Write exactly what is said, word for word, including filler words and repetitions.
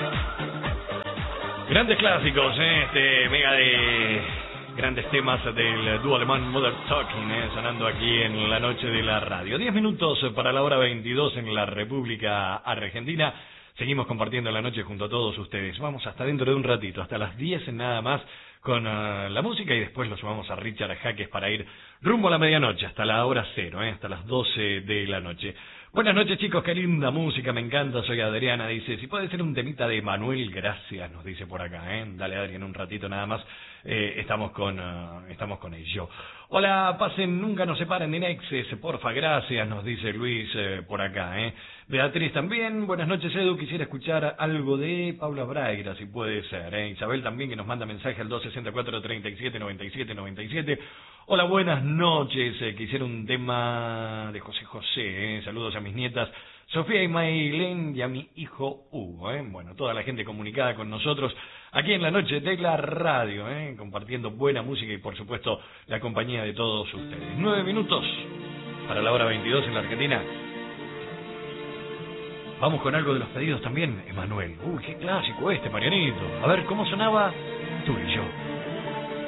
Grandes clásicos, ¿eh? Este mega de grandes temas del dúo alemán Modern Talking, ¿eh? Sonando aquí en la noche de la radio. Diez minutos para la hora veintidós en la República Argentina. Seguimos compartiendo la noche junto a todos ustedes. Vamos hasta dentro de un ratito, hasta las diez nada más con uh, la música y después lo sumamos a Richard Jaques para ir rumbo a la medianoche, hasta la hora cero, ¿eh? Hasta las doce de la noche. Buenas noches, chicos, qué linda música, me encanta. Soy Adriana, dice, si puede ser un temita de Manuel, gracias, nos dice por acá, ¿eh? Dale, Adri, en un ratito nada más, eh, estamos con uh, estamos con ello. Hola, pasen, nunca nos separen de Nexes, porfa, gracias, nos dice Luis eh, por acá, ¿eh? Beatriz también, buenas noches, Edu, quisiera escuchar algo de Paula Braira, si puede ser, ¿eh? Isabel también, que nos manda mensaje al dos sesenta y cuatro, treinta y siete, noventa y siete, noventa y siete. Hola, buenas noches, eh, quisiera un tema de José José, ¿eh? Saludos a mis nietas Sofía y Maylene y a mi hijo Hugo, ¿eh? Bueno, toda la gente comunicada con nosotros aquí en la noche de la radio, ¿eh? Compartiendo buena música y por supuesto la compañía de todos ustedes. Nueve minutos para la hora veintidós en la Argentina. Vamos con algo de los pedidos también, Emanuel. Uy, qué clásico este, Marianito. A ver, ¿cómo sonaba